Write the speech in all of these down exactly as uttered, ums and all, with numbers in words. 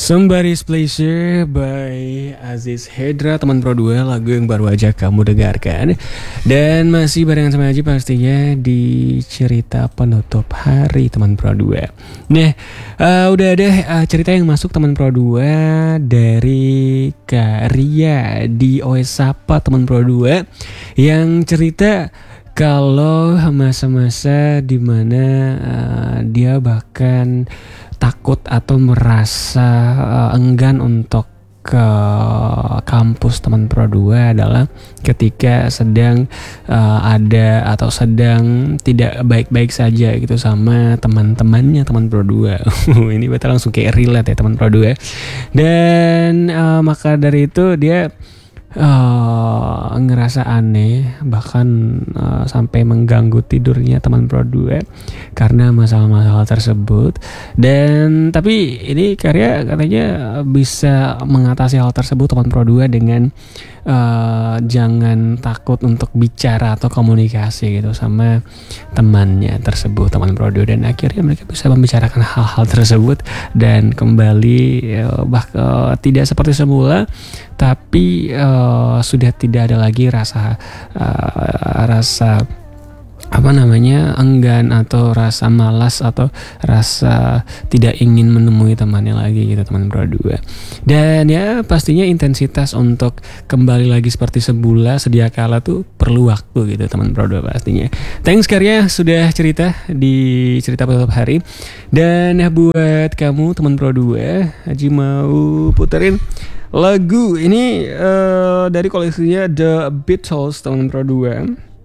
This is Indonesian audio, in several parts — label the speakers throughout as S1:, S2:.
S1: Somebody's Pleasure by Aziz Hedra, teman Pro dua, lagu yang baru aja kamu dengarkan. Dan masih barengan sama Aji pastinya di cerita penutup hari teman Pro dua. Nah, uh, udah ada uh, cerita yang masuk teman Pro dua dari Kak Ria di O S Sapa teman Pro dua, yang cerita kalau masa-masa dimana uh, dia bahkan takut atau merasa uh, enggan untuk ke kampus teman Pro dua adalah ketika sedang uh, ada atau sedang tidak baik-baik saja gitu sama teman-temannya teman Pro dua. Ini betul langsung kayak relate ya teman Pro dua. Dan uh, maka dari itu dia Uh, ngerasa aneh, bahkan uh, sampai mengganggu tidurnya teman Pro dua karena masalah-masalah tersebut. Dan tapi ini karya katanya bisa mengatasi hal tersebut teman Pro dua dengan uh, jangan takut untuk bicara atau komunikasi gitu sama temannya tersebut teman Pro dua, dan akhirnya mereka bisa membicarakan hal-hal tersebut dan kembali uh, bahkan uh, tidak seperti semula, tapi uh, sudah tidak ada lagi rasa uh, rasa apa namanya enggan atau rasa malas atau rasa tidak ingin menemui temannya lagi gitu teman Pro dua. Dan ya pastinya intensitas untuk kembali lagi seperti semula sedia kala tuh perlu waktu gitu teman Pro dua pastinya. Thanks Karya sudah cerita di cerita penutup hari. Dan ya buat kamu teman Pro dua, Haji mau puterin lagu ini uh, dari koleksinya The Beatles teman Pro dua.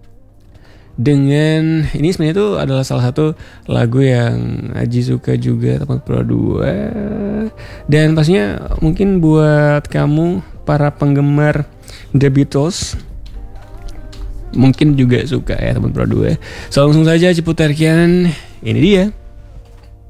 S1: Dengan ini sebenarnya itu adalah salah satu lagu yang Aji suka juga teman Pro dua. Dan pastinya mungkin buat kamu para penggemar The Beatles mungkin juga suka ya teman Pro dua. So langsung saja ciputarkan, ini dia